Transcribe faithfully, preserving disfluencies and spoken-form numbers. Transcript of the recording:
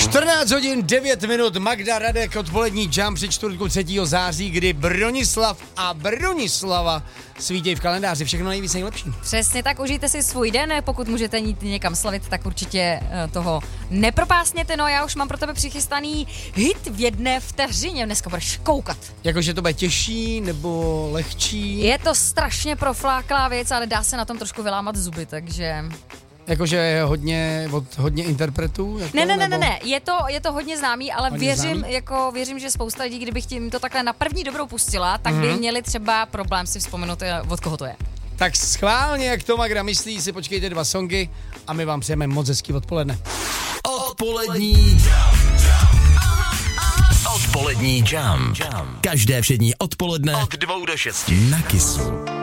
čtrnáct hodin devět minut, Magda, Radek, odpolední jump při čtvrtku třetího září, kdy Bronislav a Bronislava svítí v kalendáři. Všechno nejvíc nejlepší. Přesně tak, užijte si svůj den, pokud můžete jít někam slavit, tak určitě toho nepropásněte. No já už mám pro tebe přichystaný hit v jedné vteřině, dneska budeš koukat. Jakože to bude těžší nebo lehčí? Je to strašně profláklá věc, ale dá se na tom trošku vylámat zuby, takže... Jakože je hodně, od hodně interpretů? Jako, ne, ne, ne, nebo... ne, je to, je to hodně známý, ale hodně věřím, známý? jako věřím, že spousta lidí, kdybych tím to takhle na první dobrou pustila, tak mm-hmm. by měli třeba problém si vzpomenout, od koho to je. Tak schválně, jak to Magda myslí, si počkejte dva songy a my vám přejeme moc hezký odpoledne. Odpolední Odpolední jam. Každé všední odpoledne od dvou do šesti na Kissu.